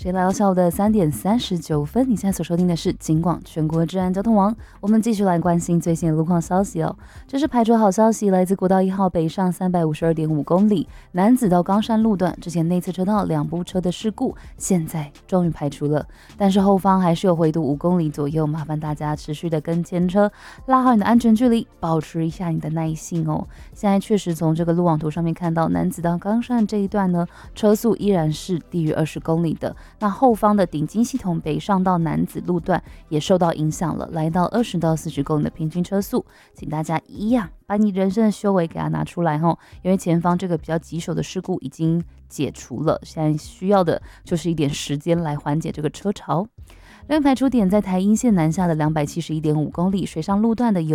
谁来到下午的3:39，你现在所收听的是警广全国治安交通网。我们继续来关心最新的路况消息哦。这是排除好消息，来自国道1号北上352.5公里，楠梓到冈山路段，之前内侧车道2部车的事故，现在终于排除了，但是后方还是有回堵5公里左右，麻烦大家持续的跟前车拉好你的安全距离，保持一下你的耐性哦。现在确实从这个路网图上面看到，楠梓到冈山这一段呢，车速依然是低于20公里的。那后方的顶金系统北上到楠梓路段也受到影响了，来到20到40公里的平均车速，请大家一样把你人生的修为给它拿出来吼，因为前方这个比较棘手的事故已经解除了，现在需要的就是一点时间来缓解这个车潮。另外排除点在台阴线南下的271.5公里水上路段的